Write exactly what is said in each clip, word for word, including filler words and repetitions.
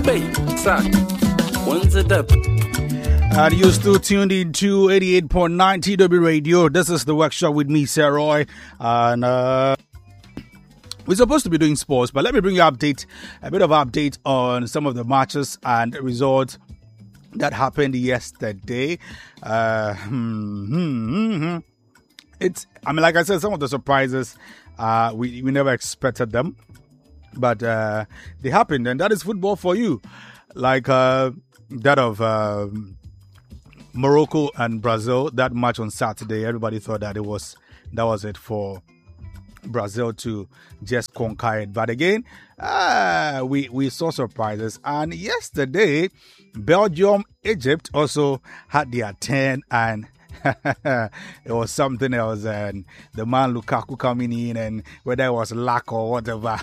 And you're still tuned in to eighty-eight point nine T W Radio. This is the workshop with me, Sir Roy. And uh, we're supposed to be doing sports, but let me bring you update, a bit of update on some of the matches and results that happened yesterday. Uh, hmm, hmm, hmm. It's, I mean, like I said, some of the surprises, uh, we, we never expected them, but uh, they happened, and that is football for you. Like uh, that of uh, Morocco and Brazil, that match on Saturday, everybody thought that it was that was it for Brazil to just conquer it. But again, uh, we, we saw surprises. And yesterday, Belgium, Egypt also had their turn, and it was something else. And the man Lukaku coming in, and whether it was luck or whatever.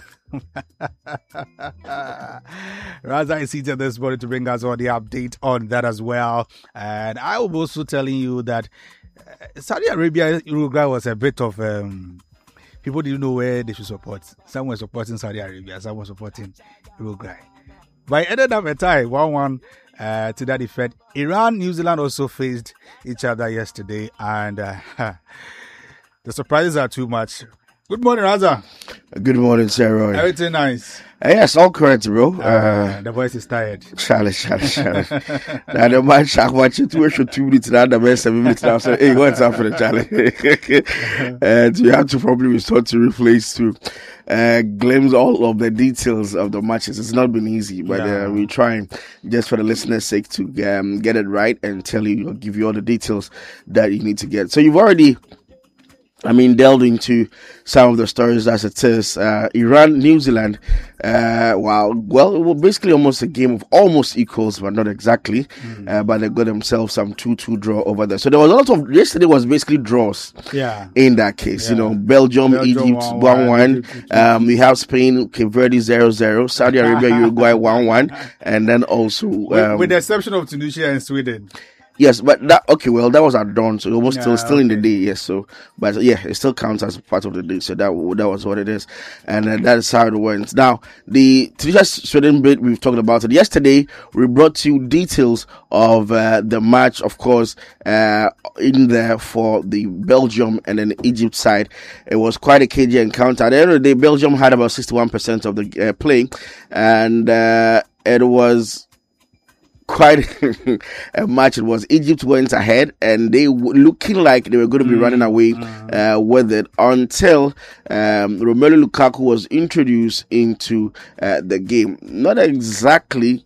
Raza is seated this morning to bring us all the update on that as well. And I was also telling you that uh, Saudi Arabia, Uruguay was a bit of um, people didn't know where they should support. Some were supporting Saudi Arabia, some were supporting Uruguay. But it ended up a tie, one one uh, to that effect. Iran, New Zealand also faced each other yesterday, and uh, the surprises are too much. Good morning, Raza. Good morning, Sarah. Everything nice? Uh, yes, all correct, bro. Uh, uh, the voice is tired. Charlie, Charlie, Charlie. Now, the match, I watch it two two minutes now, the best seven minutes now. So, hey, what's happening, Charlie? And you have to probably restore to replace to uh, glimpse all of the details of the matches. It's not been easy, but yeah. uh, we're trying just for the listener's sake to um, get it right and tell you, give you all the details that you need to get. So, you've already I mean, delved into some of the stories as it is. Uh, Iran, New Zealand, uh, wow, well, it was basically almost a game of almost equals, but not exactly. Mm. Uh, but they got themselves some two two draw over there. So there was a lot of, yesterday was basically draws. Yeah. In that case, yeah. You know, Belgium, Belgium Egypt, one one. Um, we have Spain, Cape Verde, zero zero. Saudi Arabia, Uruguay, one one. And then also, um, with, with the exception of Tunisia and Sweden. Yes, but that, okay, well, that was at dawn, so almost yeah, still, still okay. in the day, yes, so, but yeah, it still counts as part of the day, so that, that was what it is, and uh, that's how it went. Now, the Tunisia Sweden bit, we've talked about it yesterday. We brought you details of uh, the match, of course, uh, in there for the Belgium and then Egypt side. It was quite a cagey encounter. At the end of the day, Belgium had about sixty-one percent of the uh, play, and uh, it was quite a match. It was Egypt went ahead, and they were looking like they were going to be mm, running away mm. uh, with it until um, Romelu Lukaku was introduced into uh, the game. Not exactly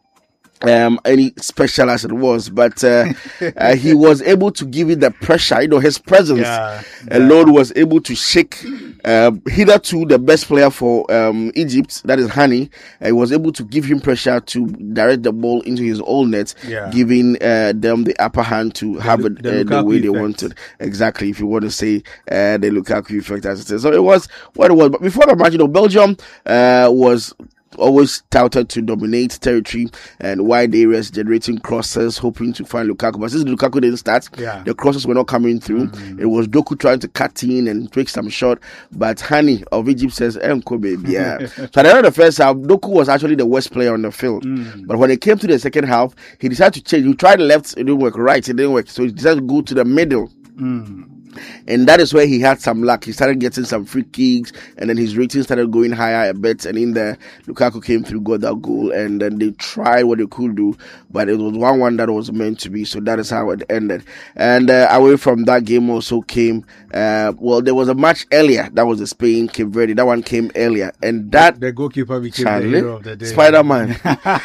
um any special as it was, but uh, uh he was able to give it the pressure. You know, his presence yeah, yeah. alone was able to shake uh, hitherto the best player for um Egypt, that is Hani. Uh, he was able to give him pressure to direct the ball into his own net, yeah. giving uh, them the upper hand to the, have it the, uh, the way effect. They wanted. Exactly, if you want to say uh, the Lukaku effect, as it is. So it was what it was. But before the match, you know, Belgium uh, was always touted to dominate territory and wide areas, generating crosses, hoping to find Lukaku. But since Lukaku didn't start, yeah. the crosses were not coming through. Mm-hmm. It was Doku trying to cut in and take some shot, but Hani of Egypt says, Enko baby, yeah. So at the end of the first half, Doku was actually the worst player on the field. Mm. But when it came to the second half, he decided to change. He tried left, it didn't work. Right, it didn't work. So he decided to go to the middle. Mm. And that is where he had some luck. He started getting some free kicks, and then his rating started going higher a bit. And in there, Lukaku came through, got that goal, and then they tried what they could do, but it was one one that was meant to be. So that is how it ended. And uh, away from that game also came, uh, well, there was a match earlier. That was the Spain Cape Verde. That one came earlier, and that the goalkeeper became Charlie, the hero of the day. Spider-Man,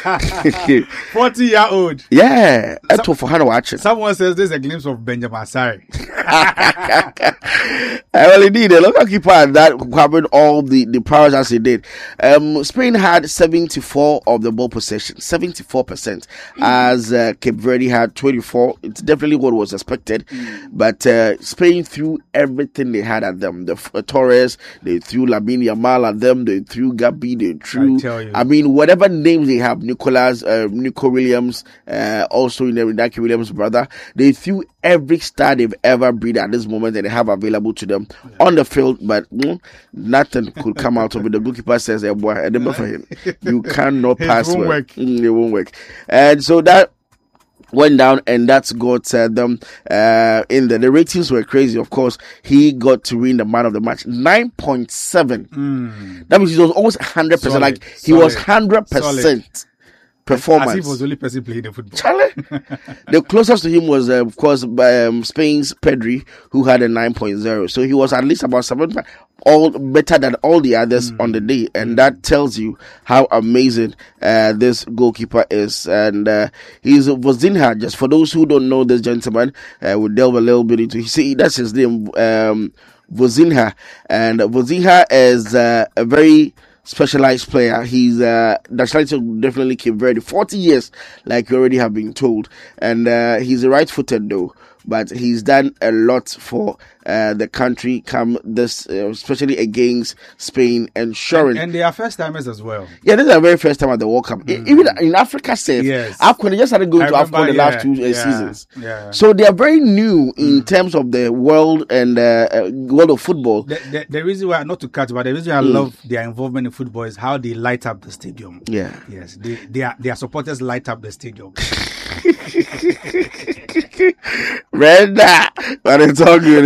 forty year old. Yeah, Some, for Hannah watching. Someone says there's a glimpse of Benjamin Asare. Well, indeed, a lot of keeper that covered all the, the powers as he did. Um, Spain had seventy-four of the ball possession, seventy-four percent, mm. as uh, Cape Verde had twenty-four. It's definitely what was expected, mm. but uh, Spain threw everything they had at them. The uh, Torres, they threw Lamine Yamal at them, they threw Gabi, they threw, I, tell you. I mean, whatever names they have, Nicolas, uh, Nico Williams, uh, also in the Ricky Williams' brother, they threw every star they've ever breed at this moment that they have available to them yeah. on the field, but mm, nothing could come out of it. The goalkeeper says, hey, boy, I never for him. You cannot pass it won't well. work. Mm, it won't work. And so that went down, and that's got uh, them uh, in there. The ratings were crazy. Of course, he got to win the man of the match, nine point seven. Mm. That means he was almost one hundred percent. Solid, like, he solid, was one hundred percent performance. As if he was the only person playing the football. Charlie. The closest to him was, uh, of course, um, Spain's Pedri, who had a nine point zero. So he was at least about seven, all better than all the others mm. on the day. And mm. that tells you how amazing uh, this goalkeeper is. And uh, he's Vozinha. Just for those who don't know this gentleman, uh, we'll delve a little bit into. See, that's his name, um, Vozinha. And Vozinha is uh, a very specialized player. He's uh nationality definitely Cape Verde, forty years, like you already have been told, and uh, he's right-footed though, but he's done a lot for uh, the country come this, uh, especially against Spain, ensuring. And, and they are first timers as well. Yeah, this is their very first time at the World Cup. Mm. Even in Africa, safe. Yes. AFCON, they just started going I to remember, AFCON the yeah, last two uh, yeah, seasons. Yeah. So they are very new in mm. terms of the world and uh, uh, world of football. The, the, the reason why, not to cut, but the reason why I mm. love their involvement in football is how they light up the stadium. Yeah. Yes, they, they are, their supporters light up the stadium. Brenda, but it's all good.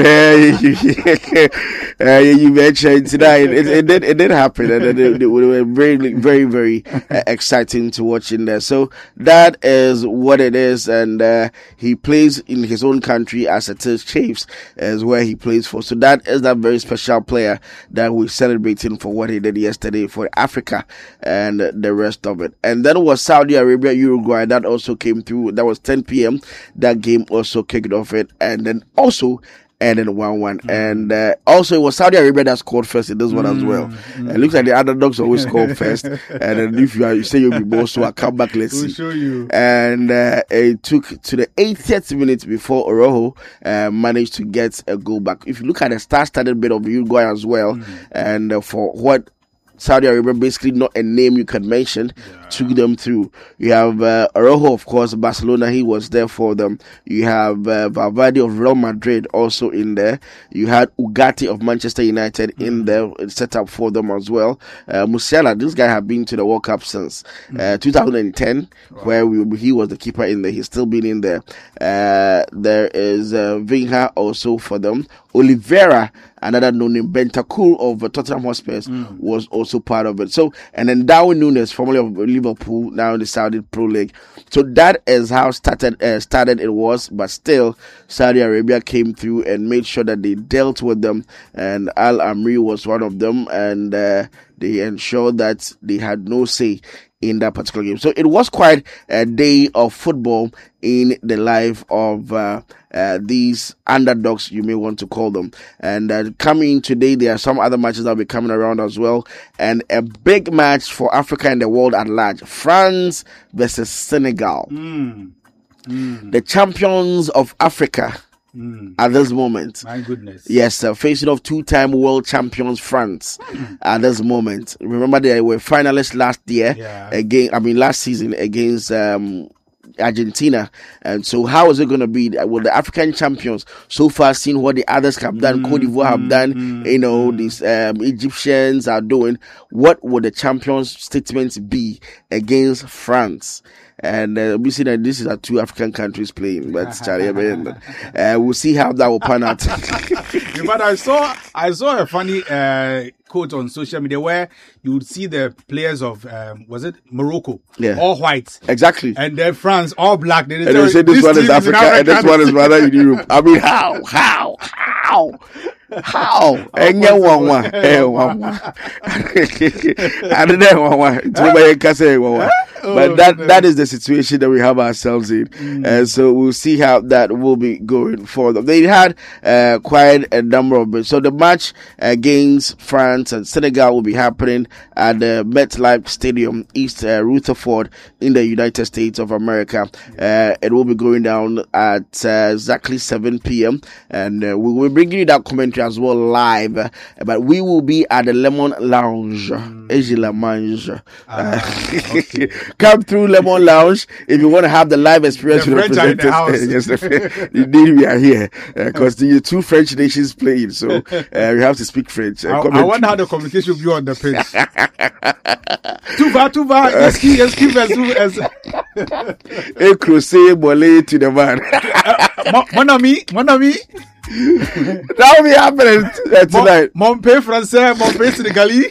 Hey, uh, you mentioned tonight it, it did it did happen, and it, it, it were very very very uh, exciting to watch in there. So that is what it is, and uh, he plays in his own country as it is. Chiefs is where he plays for. So that is that very special player that we're celebrating for what he did yesterday for Africa and the rest of it. And then was Saudi Arabia Uruguay that also came through. That was ten p.m. That game also kicked off it, and then also ended one one. Mm. And uh, also, it was Saudi Arabia that scored first in this one mm. as well. Mm. It looks like the underdogs always score first. And then if you, are, you say you'll be more, so I'll come back, let's we'll see. Show you. And uh, it took to the eightieth minute before Orojo uh, managed to get a goal back. If you look at the star-studded bit of Uruguay as well, mm. and uh, for what Saudi Arabia, basically not a name you can mention, yeah. took them through. You have uh, Araujo, of course, Barcelona, he was there for them. You have uh, Valverde of Real Madrid also in there. You had Ugarte of Manchester United mm-hmm. in there, set up for them as well. Uh, Musiala, this guy had been to the World Cup since mm-hmm. uh, two thousand ten, wow. where we, he was the keeper in there. He's still been in there. Uh, there is uh, Vinha also for them. Oliveira, another no-name, Bentancur of uh, Tottenham Hotspur mm. was also part of it. So, and then Darwin Núñez, formerly of Liverpool, now in the Saudi Pro League. So that is how started uh, started it was, but still, Saudi Arabia came through and made sure that they dealt with them, and Al Amri was one of them, and uh, they ensured that they had no say in that particular game. So it was quite a day of football in the life of uh, uh, these underdogs, you may want to call them. And uh, coming today, there are some other matches that will be coming around as well. And a big match for Africa and the world at large. France versus Senegal. Mm. Mm. The champions of Africa. Mm. At this moment, my goodness, yes, uh, facing off two-time world champions France mm. at this moment. Remember, they were finalists last year, yeah. again. I mean, last season against um, Argentina. And so, how is it going to be? Well, the African champions so far seen what the others have done, mm. Cote d'Ivoire have done. Mm. You know, these um, Egyptians are doing. What would the champions' statements be against France? And uh, we see that this is our two African countries playing, but Charlie, uh, we'll see how that will pan out. But I saw, I saw a funny uh, quote on social media where you would see the players of, um, was it Morocco, yeah, all white, exactly, and then France all black. They and they say this, this one is Africa, Africa, and this one is rather in Europe. I mean, how, how, how? How? Enye wanwa, eh wanwa. I don't know wanwa. It's can say wanwa. But that that is the situation that we have ourselves in, mm. and so we'll see how that will be going forward. They had uh, quite a number of so the match against France and Senegal will be happening at the MetLife Stadium, East uh, Rutherford, in the United States of America. Uh, it will be going down at uh, exactly seven p.m. and uh, we will be bringing you that commentary as well live, uh, but we will be at the Lemon Lounge, mm. Ejila Mange, uh, ah, okay. come through Lemon Lounge if you want to have the live experience. The with French are in the house. Yes, the, indeed, we are here because uh, the two French nations playing, so uh, we have to speak French. Uh, I, I wonder how the communication will be on the pitch. Tuva, tuva, yes, yes, yes, yes. A crusade mole to the man. Mon ami, mon ami. That will be happening uh, tonight. Mon père français, mon père sénégalais.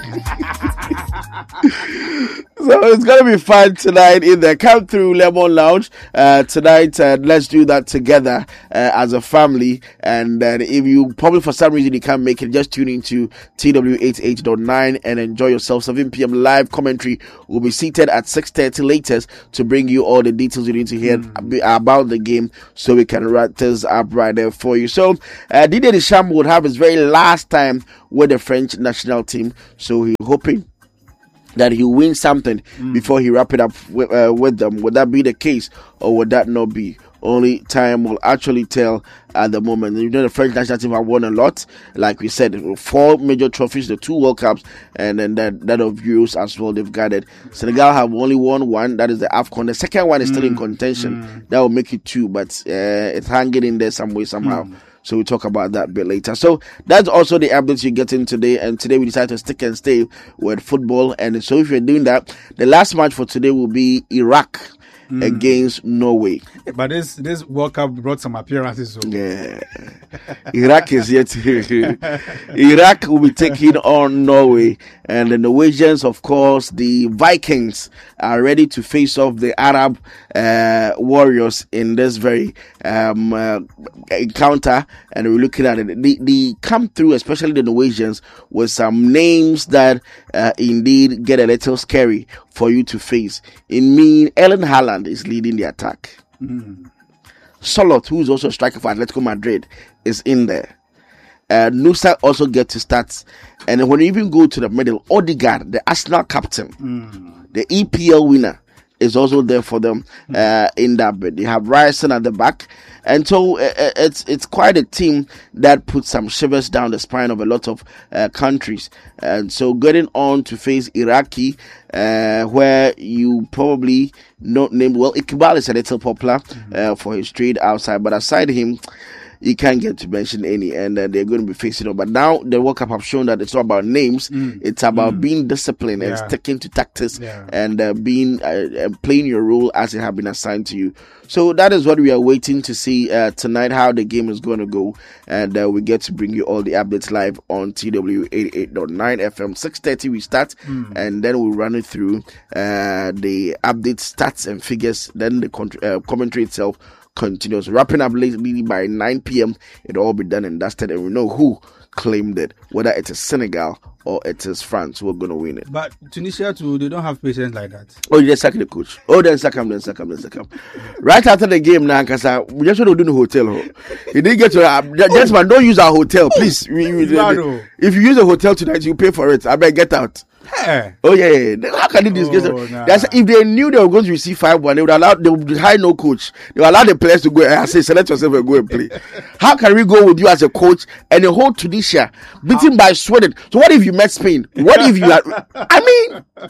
So it's gonna be fun tonight in the Come Through Lemon Lounge uh, tonight. Uh, let's do that together uh, as a family. And uh, if you probably for some reason you can't make it, just tune into T W eighty-eight point nine and enjoy yourself. seven p.m. live commentary will be seated at six thirty latest to bring you all the details you need to hear mm. about the game, so we can wrap this up right there for you. So uh, Didier Deschamps would have his very last time with the French national team, so he's hoping that he'll win something mm. before he wrap it up with, uh, with them. Would that be the case, or would that not be? Only time will actually tell at the moment. You know, the French national team have won a lot. Like we said, four major trophies, the two World Cups, and then that, that of Euros as well. They've gathered. Senegal have only won one. That is the AFCON. The second one is still mm. in contention. Mm. That will make it two, but uh, it's hanging in there some way, somehow. Mm. So we'll talk about that a bit later. So that's also the updates you get in today. And today we decided to stick and stay with football. And so if you're doing that, the last match for today will be Iraq mm. against Norway. But this this World Cup brought some appearances. So. Yeah. Iraq is yet here. Iraq will be taking on Norway. And the Norwegians, of course, the Vikings are ready to face off the Arab uh, warriors in this very um, uh, encounter. And we're looking at it. They, they come through, especially the Norwegians, with some names that uh, indeed get a little scary for you to face. In mean, Erling Haaland is leading the attack. Mm. Solot, who is also a striker for Atletico Madrid, is in there. Uh, Nusa also gets to start. And when you even go to the middle, Odegaard, the Arsenal captain, mm. the E P L winner, is also there for them uh, in that bit. They have Ryerson at the back. And so uh, it's it's quite a team that puts some shivers down the spine of a lot of uh, countries. And so getting on to face Iraqi, uh, where you probably not named, well, Iqbal is a little popular mm-hmm. uh, for his trade outside, but aside him, you can't get to mention any, and uh, they're going to be facing it. But now the World Cup have shown that it's not about names; mm. it's about mm. being disciplined yeah. and sticking to tactics yeah. and uh, being uh, playing your role as it has been assigned to you. So that is what we are waiting to see uh, tonight, how the game is going to go, and uh, we get to bring you all the updates live on T W eighty-eight point nine F M. six thirty we start, mm. and then we'll run it through uh, the update stats and figures. Then the con- uh, commentary itself continues, wrapping up lately by nine p.m. It'll all be done and dusted, and we know who claimed it, whether it is Senegal or it is France who are going to win it. But Tunisia too, they don't have patience like that. Oh, you just sack the coach. Oh, then sack him, then sack him, then sack him. Right after the game now, because we just want to do the hotel. You didn't get to, uh, gentlemen, don't use our hotel, please. If you use a hotel tonight, you pay for it. I better get out. Hey. Oh yeah, yeah. How can they discuss? Oh, nah. If they knew they were going to receive five one, they would allow. They would hire no coach. They would allow the players to go and say, "Select yourself and go and play." How can we go with you as a coach and the whole Tunisia beaten by Sweden? So what if you met Spain? What if you are? I mean,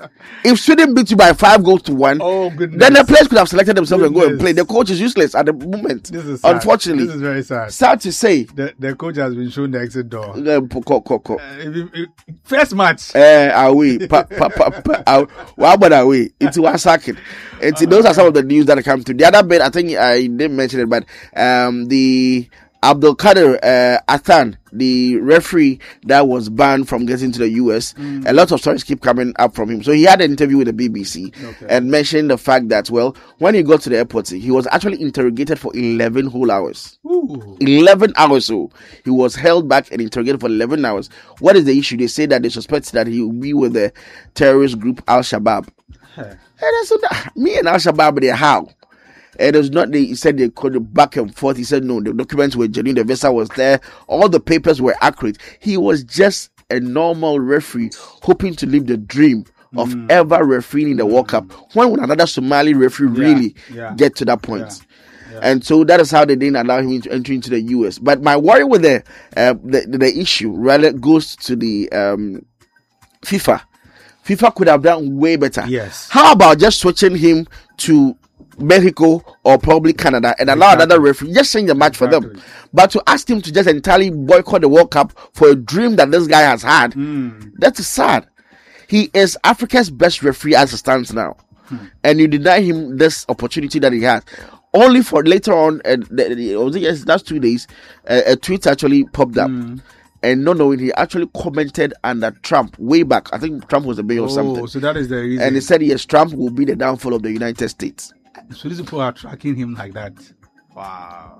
if Sweden beat you by five goals to one, oh, then the players could have selected themselves goodness. and go and play. The coach is useless at the moment. This is sad. Unfortunately, this is very sad. Sad to say. The, the coach has been shown the exit door. Uh, co- co- co. Uh, if you, if, first match. Uh, away, pa, pa, pa, pa, uh, what about away? It's one second. It's uh, those are some of the news that come through. The other bit, I think I didn't mention it, but um, the Abdulkader uh, Athan, the referee that was banned from getting to the U S, mm. a lot of stories keep coming up from him. So he had an interview with the B B C okay. and mentioned the fact that, well, when he got to the airport, he was actually interrogated for eleven whole hours. Ooh. eleven hours. So he was held back and interrogated for eleven hours. What is the issue? They say that they suspect that he will be with the terrorist group Al-Shabaab. Huh. And so that, me and Al-Shabaab, they how? It was not, they, he said they could back and forth. He said no, the documents were genuine, the visa was there, all the papers were accurate. He was just a normal referee hoping to live the dream of mm. ever refereeing in the World Cup. When would another Somali referee yeah, really yeah. get to that point? Yeah, yeah. And so that is how they didn't allow him to enter into the U S. But my worry with the uh, the, the issue rather goes to the um, FIFA. FIFA could have done way better. Yes. How about just switching him to Mexico or probably Canada and allow exactly. another referee, just change the match exactly. for them. But to ask him to just entirely boycott the World Cup for a dream that this guy has had, mm. that's sad. He is Africa's best referee as it stands now. Hmm. And you deny him this opportunity that he has. Only for later on, uh, the, the, the, the last two days, uh, a tweet actually popped up. Mm. And not knowing, he actually commented under Trump way back. I think Trump was a mayor oh, or something. So that is the reason. And he said, yes, Trump will be the downfall of the United States. So these people are tracking him like that. Wow.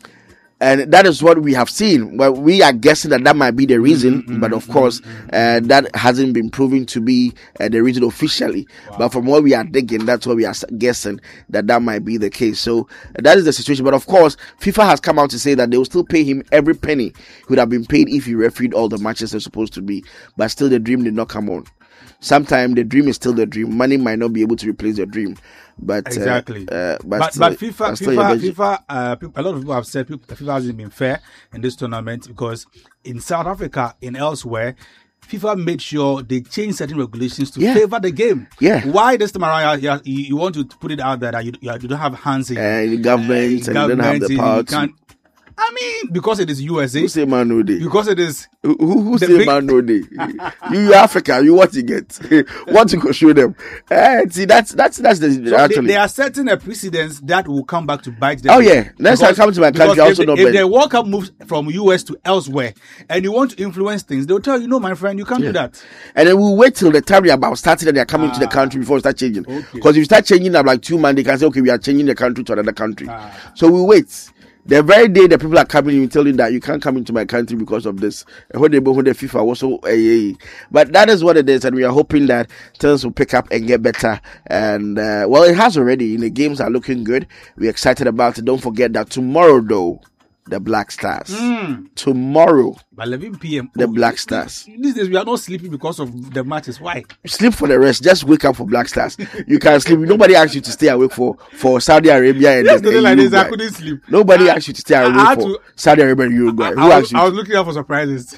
And that is what we have seen. Well, we are guessing that that might be the reason, mm-hmm, but of mm-hmm, course, mm-hmm. uh, that hasn't been proven to be uh, the reason officially. Wow. But from what we are digging, that's what we are guessing that that might be the case. So uh, that is the situation. But of course, FIFA has come out to say that they will still pay him every penny he would have been paid if he refereed all the matches they're supposed to be. But still, the dream did not come on. Sometimes the dream is still the dream. Money might not be able to replace the dream. But exactly, uh, uh, but, but, still, but FIFA, FIFA, FIFA, uh, people, a lot of people have said people, FIFA hasn't been fair in this tournament because in South Africa and elsewhere, FIFA made sure they changed certain regulations to yeah. favor the game. Yeah. Why this time around you, you, you want to put it out there that you, you don't have hands in, uh, in government uh, in and you don't have the power to. I mean, because it is U S A. Who say man no day? Because it is. Who, who say big... man no day? you, you Africa, you what you get? What you can show them? Uh, see, that's that's that's the so actually. They, they are setting a precedence that will come back to bite them. Oh yeah, next time I come to my country, also if, not. If the World Cup moves from U S to elsewhere, and you want to influence things, they'll tell you, no, my friend, you can't yeah. do that. And then we'll wait till the time they're about starting and they're coming ah, to the country before we start changing. Because okay. if you start changing up like two months, they can say, okay, we are changing the country to another country. Ah. So we wait. The very day the people are coming, you tell you that you can't come into my country because of this. When they when the FIFA also, but that is what it is, and we are hoping that things will pick up and get better. And uh, well, it has already. The games are looking good. We're excited about it. Don't forget that tomorrow, though, the Black Stars. Mm. Tomorrow, by eleven p.m. the oh, Black Stars. These days we are not sleeping because of the matches. Why? Sleep for the rest. Just wake up for Black Stars. You can sleep. Nobody asks you to stay awake for, for Saudi Arabia and, yes, and like this, I couldn't sleep. Nobody I, asks you to stay awake for to, Saudi Arabia and Uruguay. Who I, I, asked you? I was looking out for surprises.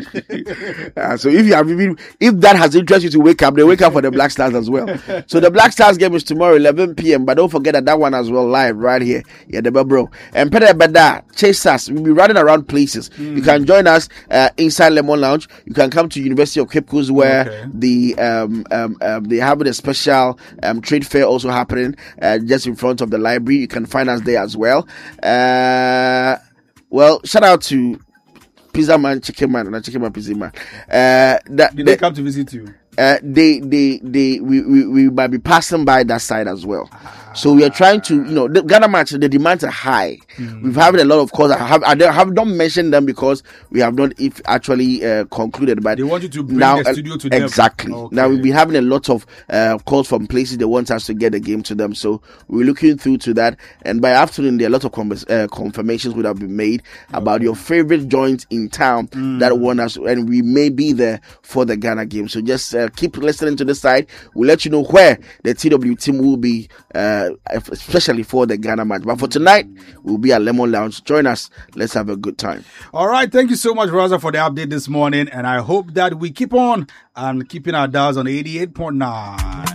uh, so if you have if that has interested you to wake up, they wake up for the Black Stars as well. So the Black Stars game is tomorrow eleven p.m. But don't forget that that one as well live right here. Yeah, the bro. And Peter Beda, chase us. We'll be running around places. Mm. You can join us uh, inside Lemon Lounge. You can come to University of Cape Coast where okay. the um, um, um they have a special um trade fair also happening uh, just in front of the library. You can find us there as well. Uh, well, shout out to Pizza Man, Chicken Man, and Chicken Man, Pizza Man. Uh, that, Did they come to visit you? Uh, they, they, they, we, we, we might be passing by that side as well. Ah. So we are trying to, you know, the Ghana match, the demands are high. Mm. We've had a lot of calls. I have, I have not mentioned them because we have not if actually uh, concluded. But they want you to bring now, the studio to uh, them. Exactly. Okay. Now we'll be having a lot of uh, calls from places they want us to get the game to them. So we're looking through to that. And by afternoon, there are a lot of com- uh, confirmations would have been made about okay. your favorite joints in town mm. that want us, and we may be there for the Ghana game. So just uh, keep listening to the side. We'll let you know where the T W team will be, uh, especially for the Ghana match. But for tonight, we'll be at Lemon Lounge. Join us. Let's have a good time. All right. Thank you so much, Raza, for the update this morning. And I hope that we keep on and keeping our dials on eighty-eight point nine.